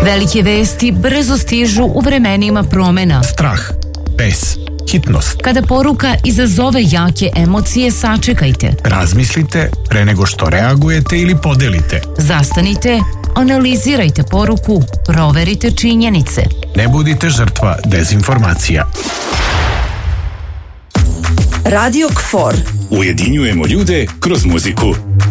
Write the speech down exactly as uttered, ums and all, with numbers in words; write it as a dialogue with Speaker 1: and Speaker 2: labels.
Speaker 1: Velike vesti brzo stižu u vremenima promena.
Speaker 2: Strah, bes, hitnost.
Speaker 1: Kada poruka izazove jake emocije, sačekajte.
Speaker 2: Razmislite pre nego što reagujete ili podelite.
Speaker 1: Zastanite, analizirajte poruku, proverite činjenice.
Speaker 2: Ne budite žrtva dezinformacija.
Speaker 3: Radio K F O R.
Speaker 4: Ujedinjujemo ljude kroz muziku.